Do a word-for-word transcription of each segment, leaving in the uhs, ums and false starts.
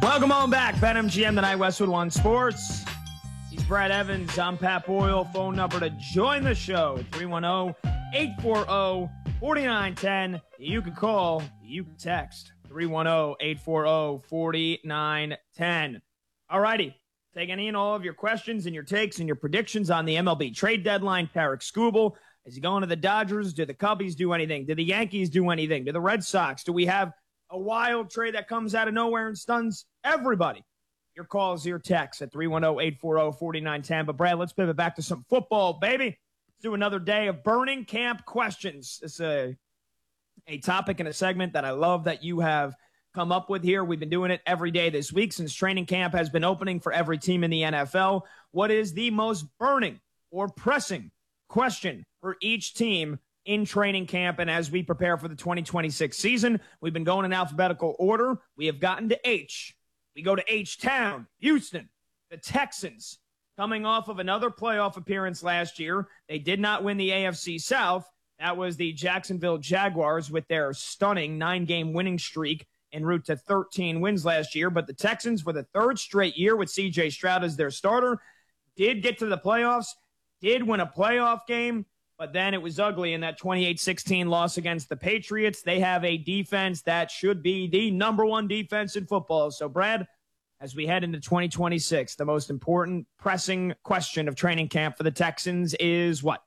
Welcome on back. BetMGM tonight, Westwood One Sports. He's Brad Evans. I'm Pat Boyle. Phone number to join the show, three one zero, eight four zero, four nine one zero. You can call, you can text, three one zero, eight four zero, four nine one zero. All righty. Take any and all of your questions and your takes and your predictions on the M L B trade deadline. Tarek Skubal, is he going to the Dodgers? Do the Cubbies do anything? Do the Yankees do anything? Do the Red Sox? Do we have a wild trade that comes out of nowhere and stuns everybody? Your calls, your texts at three one zero, eight four zero, four nine one zero. But, Brad, let's pivot back to some football, baby. Let's do another day of burning camp questions. It's a, a topic and a segment that I love that you have come up with here. We've been doing it every day this week since training camp has been opening for every team in the N F L. What is the most burning or pressing question for each team in training camp? And as we prepare for the twenty twenty-six season, we've been going in alphabetical order. We have gotten to H. We go to H-Town, Houston, the Texans, coming off of another playoff appearance last year. They did not win the A F C South. That was the Jacksonville Jaguars with their stunning nine-game winning streak en route to thirteen wins last year. But the Texans, for the third straight year with C J Stroud as their starter, did get to the playoffs, did win a playoff game, but then it was ugly in that twenty-eight sixteen loss against the Patriots. They have a defense that should be the number one defense in football. So, Brad, as we head into twenty twenty-six, the most important pressing question of training camp for the Texans is what?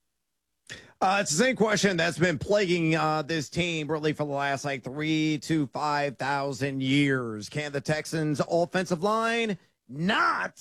Uh, it's the same question that's been plaguing uh, this team really for the last like three to five thousand years. Can the Texans' offensive line not,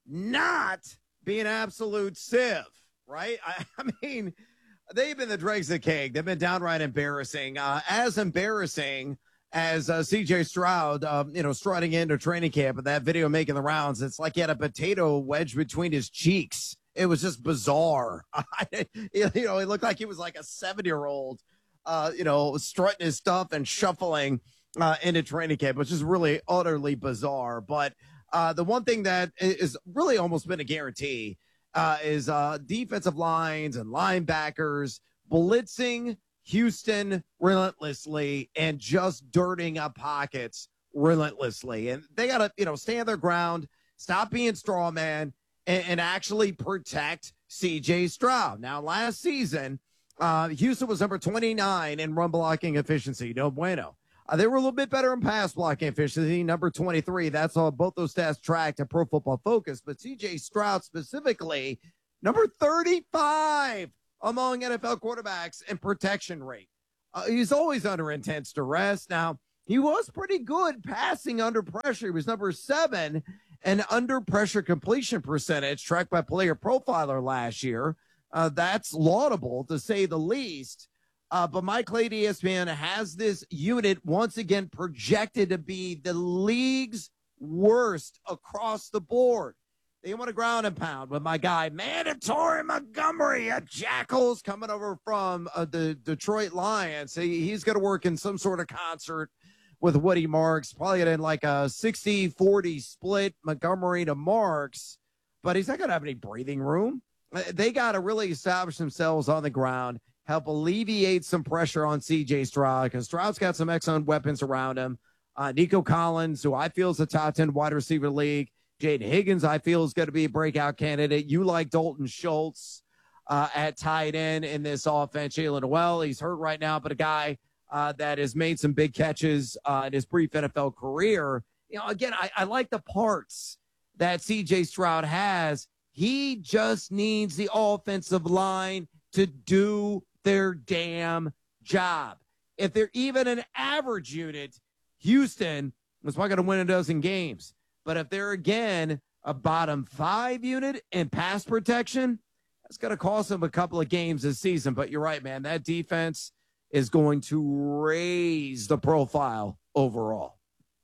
not be an absolute sieve, right? I, I mean, they've been the dregs of the cake. They've been downright embarrassing. Uh, as embarrassing as uh, C J Stroud, um, you know, strutting into training camp and that video making the rounds. It's like he had a potato wedged between his cheeks. It was just bizarre. you know, it looked like he was like a seven-year-old, uh, you know, strutting his stuff and shuffling uh, into training camp, which is really utterly bizarre. But uh, the one thing that is really almost been a guarantee uh, is uh, defensive lines and linebackers blitzing Houston relentlessly and just dirting up pockets relentlessly. And they got to, you know, stand their ground, stop being straw man, and, and actually protect C J Stroud. Now, last season, uh, Houston was number twenty-nine in run blocking efficiency. No bueno. Uh, they were a little bit better in pass blocking efficiency, number twenty-three. That's all both those stats tracked at Pro Football Focus. But C J Stroud specifically, number thirty-five among N F L quarterbacks in protection rate. Uh, he's always under intense duress. Now, he was pretty good passing under pressure. He was number seven in under pressure completion percentage, tracked by Player Profiler last year. Uh, that's laudable, to say the least. Uh, but Mike Clay, E S P N, has this unit once again projected to be the league's worst across the board. They want to ground and pound with my guy, Mandatory Montgomery at Jackals, coming over from uh, the Detroit Lions. He, he's going to work in some sort of concert with Woody Marks, probably in like a sixty forty split, Montgomery to Marks, but he's not going to have any breathing room. They got to really establish themselves on the ground, help alleviate some pressure on C J Stroud, because Stroud's got some excellent weapons around him. Uh, Nico Collins, who I feel is a top ten wide receiver league. Jaden Higgins, I feel, is going to be a breakout candidate. You like Dalton Schultz uh, at tight end in this offense. Jalen Noel, he's hurt right now, but a guy uh, that has made some big catches uh, in his brief N F L career. You know, again, I, I like the parts that C J Stroud has. He just needs the offensive line to do their damn job. If they're even an average unit, Houston was probably going to win a dozen games. But if they're, again, a bottom five unit in pass protection, that's going to cost them a couple of games this season. But you're right, man. That defense is going to raise the profile overall.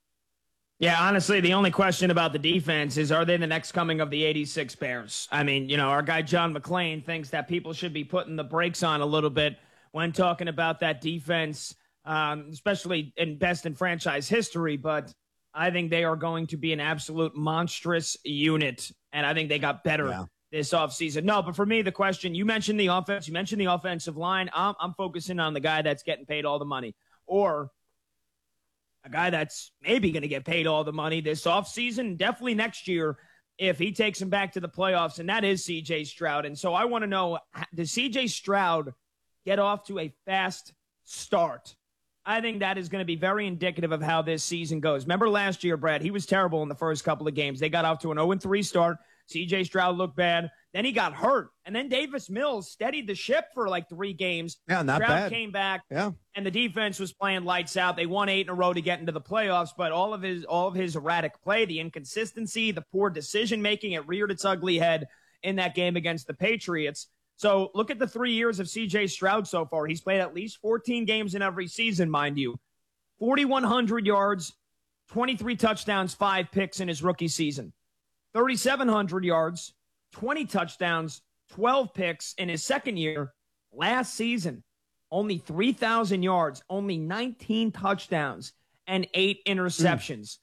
Yeah, honestly, the only question about the defense is, are they the next coming of the eighty-six Bears? I mean, you know, our guy John McClain thinks that people should be putting the brakes on a little bit when talking about that defense, um, especially in best in franchise history. But I think they are going to be an absolute monstrous unit, and I think they got better yeah. this offseason. No, but for me, the question, you mentioned the offense, you mentioned the offensive line. I'm, I'm focusing on the guy that's getting paid all the money. Or a guy that's maybe going to get paid all the money this offseason, definitely next year if he takes him back to the playoffs, and that is C J Stroud. And so I want to know, does C J Stroud get off to a fast start? I think that is going to be very indicative of how this season goes. Remember last year, Brad, he was terrible in the first couple of games. They got off to an oh and three start. C J Stroud looked bad. Then he got hurt. And then Davis Mills steadied the ship for like three games. Yeah, not Stroud bad. came back, yeah. and the defense was playing lights out. They won eight in a row to get into the playoffs, but all of his all of his erratic play, the inconsistency, the poor decision-making, it reared its ugly head in that game against the Patriots. So look at the three years of C J Stroud so far. He's played at least fourteen games in every season, mind you. forty-one hundred yards, twenty-three touchdowns, five picks in his rookie season. thirty-seven hundred yards, twenty touchdowns, twelve picks in his second year. Last season, only three thousand yards, only nineteen touchdowns, and eight interceptions. Mm.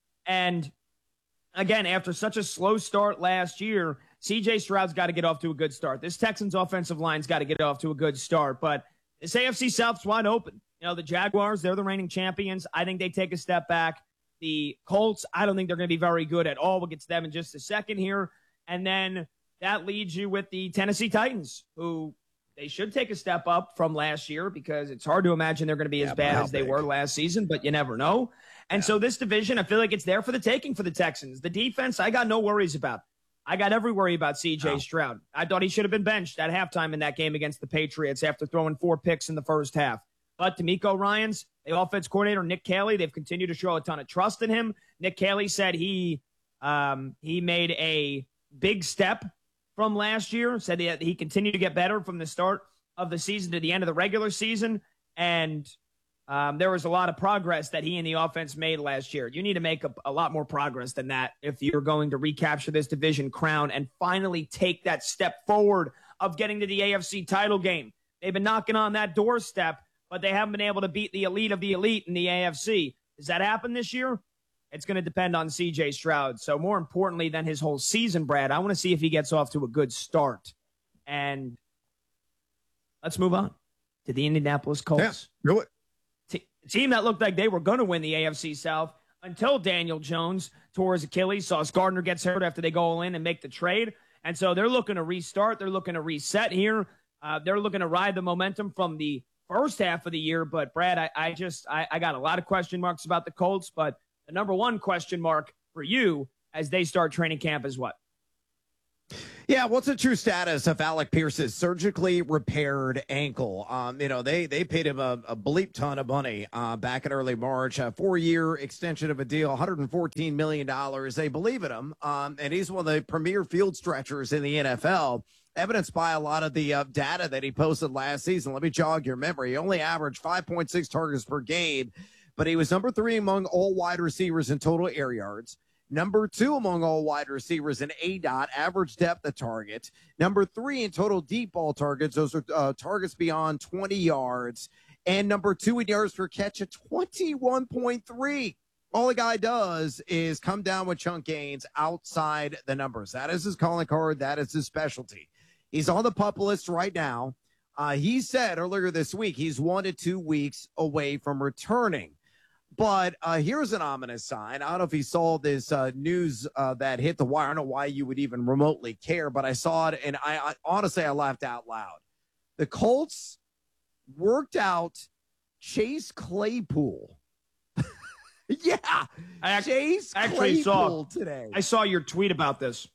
And again, after such a slow start last year, C J Stroud's got to get off to a good start. This Texans offensive line's got to get off to a good start. But this A F C South's wide open. You know, the Jaguars, they're the reigning champions. I think they take a step back. The Colts, I don't think they're going to be very good at all. We'll get to them in just a second here. And then that leads you with the Tennessee Titans, who they should take a step up from last year because it's hard to imagine they're going to be yeah, as bad as they big? were last season, but you never know. And yeah. so this division, I feel like it's there for the taking for the Texans. The defense, I got no worries about. I got every worry about C J oh. Stroud. I thought he should have been benched at halftime in that game against the Patriots after throwing four picks in the first half. But D'Amico Ryans, the offense coordinator, Nick Caley, they've continued to show a ton of trust in him. Nick Caley said he um, he made a big step from last year, said he, he continued to get better from the start of the season to the end of the regular season. And um, there was a lot of progress that he and the offense made last year. You need to make a, a lot more progress than that if you're going to recapture this division crown and finally take that step forward of getting to the A F C title game. They've been knocking on that doorstep, but they haven't been able to beat the elite of the elite in the A F C. Does that happen this year? It's going to depend on C J Stroud. So more importantly than his whole season, Brad, I want to see if he gets off to a good start. And let's move on to the Indianapolis Colts. Yeah, do it. T- team that looked like they were going to win the A F C South until Daniel Jones tore his Achilles. Sauce Gardner gets hurt after they go all in and make the trade. And so they're looking to restart. They're looking to reset here. Uh, they're looking to ride the momentum from the first half of the year. But, Brad, I, I just I, I got a lot of question marks about the Colts. But the number one question mark for you as they start training camp is what? Yeah, what's the true status of Alec Pierce's surgically repaired ankle? Um, you know, they they paid him a, a bleep ton of money uh, back in early March, a four-year extension of a deal, one hundred fourteen million dollars. They believe in him, um, and he's one of the premier field stretchers in the N F L, evidenced by a lot of the uh, data that he posted last season. Let me jog your memory. He only averaged five point six targets per game, but he was number three among all wide receivers in total air yards. Number two among all wide receivers in A D O T, average depth of target. Number three in total deep ball targets. Those are uh, targets beyond twenty yards. And number two in yards per catch at twenty-one point three. All the guy does is come down with chunk gains outside the numbers. That is his calling card. That is his specialty. He's on the PUP list right now. Uh, he said earlier this week he's one to two weeks away from returning. But uh, here's an ominous sign. I don't know if you saw this uh, news uh, that hit the wire. I don't know why you would even remotely care, but I saw it, and I, I honestly, I laughed out loud. The Colts worked out Chase Claypool. yeah, I act- Chase actually Claypool saw, today. I saw your tweet about this.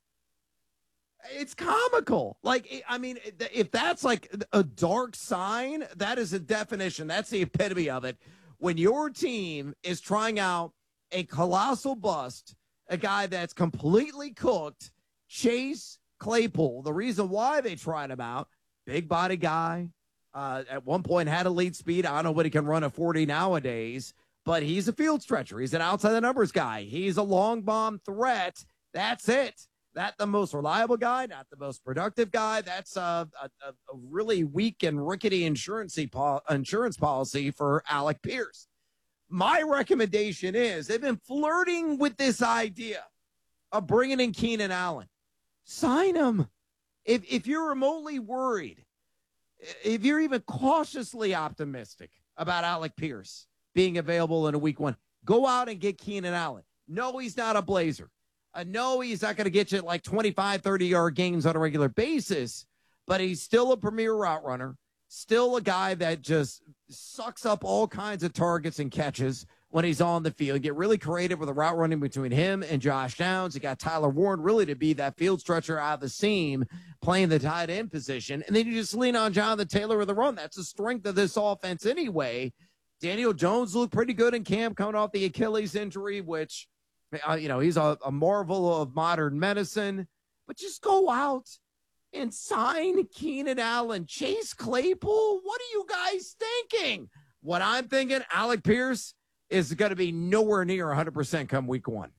It's comical. Like, I mean, if that's like a dark sign, that is a definition. That's the epitome of it. When your team is trying out a colossal bust, a guy that's completely cooked, Chase Claypool, the reason why they tried him out, big body guy, uh, at one point had elite speed. I don't know what he can run a forty nowadays, but he's a field stretcher. He's an outside the numbers guy. He's a long bomb threat. That's it. Not the most reliable guy, not the most productive guy. That's a, a, a really weak and rickety insurance, po- insurance policy for Alec Pierce. My recommendation is they've been flirting with this idea of bringing in Keenan Allen. Sign him. If, if you're remotely worried, if you're even cautiously optimistic about Alec Pierce, being available in a week one. Go out and get Keenan Allen. No, he's not a Blazer. Uh, no, he's not going to get you like twenty-five, thirty-yard games on a regular basis, but he's still a premier route runner, still a guy that just sucks up all kinds of targets and catches when he's on the field. Get really creative with the route running between him and Josh Downs. You got Tyler Warren really to be that field stretcher out of the seam, playing the tight end position. And then you just lean on Jonathan Taylor with the run. That's the strength of this offense anyway. Daniel Jones looked pretty good in camp coming off the Achilles injury, which, uh, you know, he's a, a marvel of modern medicine. But just go out and sign Keenan Allen. Chase Claypool, what are you guys thinking? What I'm thinking, Alec Pierce is going to be nowhere near one hundred percent come week one.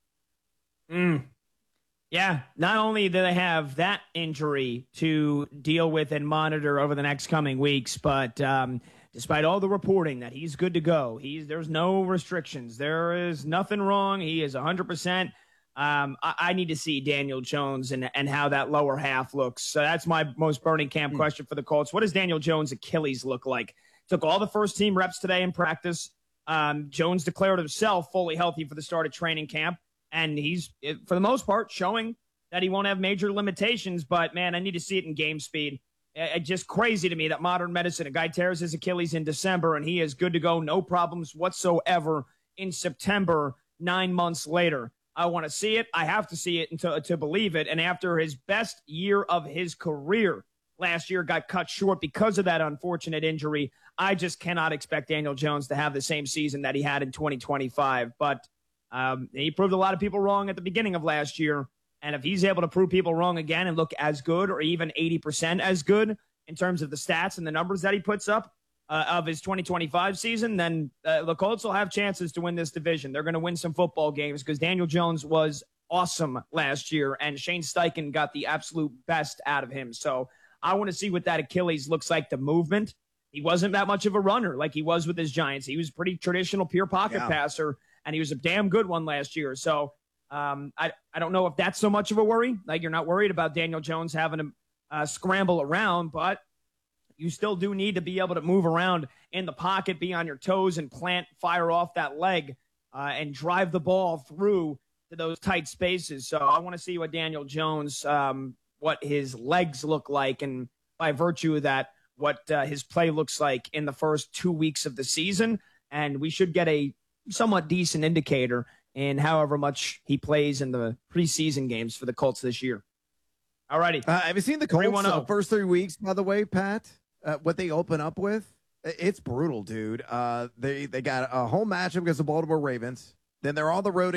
Mm. Yeah, not only do they have that injury to deal with and monitor over the next coming weeks, but um, despite all the reporting that he's good to go, he's there's no restrictions. There is nothing wrong. He is one hundred percent. Um, I, I need to see Daniel Jones and, and how that lower half looks. So that's my most burning camp mm. question for the Colts. What does Daniel Jones' Achilles look like? Took all the first team reps today in practice. Um, Jones declared himself fully healthy for the start of training camp, and he's, for the most part, showing that he won't have major limitations. But, man, I need to see it in game speed. It's just crazy to me that modern medicine, a guy tears his Achilles in December, and he is good to go, no problems whatsoever in September, nine months later. I want to see it. I have to see it to, to believe it. And after his best year of his career last year got cut short because of that unfortunate injury, I just cannot expect Daniel Jones to have the same season that he had in twenty twenty-five. But um, he proved a lot of people wrong at the beginning of last year. And if he's able to prove people wrong again and look as good or even eighty percent as good in terms of the stats and the numbers that he puts up uh, of his twenty twenty-five season, then uh, the Colts will have chances to win this division. They're going to win some football games because Daniel Jones was awesome last year, and Shane Steichen got the absolute best out of him. So I want to see what that Achilles looks like, the movement. He wasn't that much of a runner like he was with his Giants. He was a pretty traditional pure pocket yeah. passer, and he was a damn good one last year. So um, I, I don't know if that's so much of a worry. Like, you're not worried about Daniel Jones having to uh, scramble around, but you still do need to be able to move around in the pocket, be on your toes, and plant, fire off that leg uh, and drive the ball through to those tight spaces. So I want to see what Daniel Jones, um, what his legs look like, and by virtue of that, what uh, his play looks like in the first two weeks of the season. And we should get a somewhat decent indicator in however much he plays in the preseason games for the Colts this year. All righty. Uh, have you seen the Colts uh, first three weeks, by the way, Pat? Uh, what they open up with? It's brutal, dude. Uh, they, they got a home matchup against the Baltimore Ravens. Then they're on the road